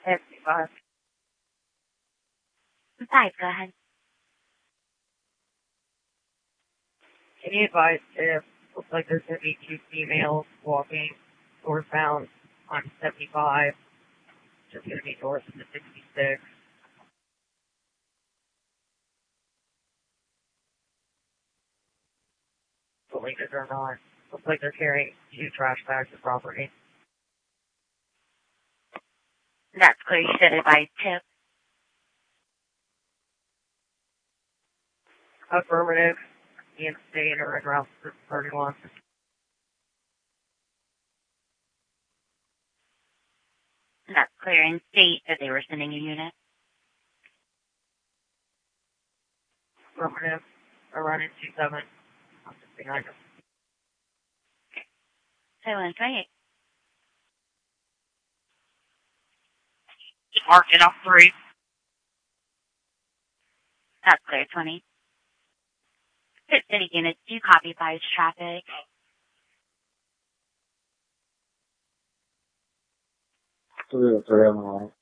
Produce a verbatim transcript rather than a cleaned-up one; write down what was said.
fifty-five. Five, go ahead. Can you advise if looks like there's going to be two females walking northbound on seventy-five, just going to be north of the sixty-six. Believe it or not, looks like they're carrying two trash bags of property. That's clear. You said advise tip. Affirmative. In state or in Route thirty-one. That's clear. In state that they were sending a unit. Affirmative. Around in two seven. I'm just behind them. So one twenty-eight. Marked it off three. That's clear. twenty. Pit City units, do you copy five traffic? three oh three on the line.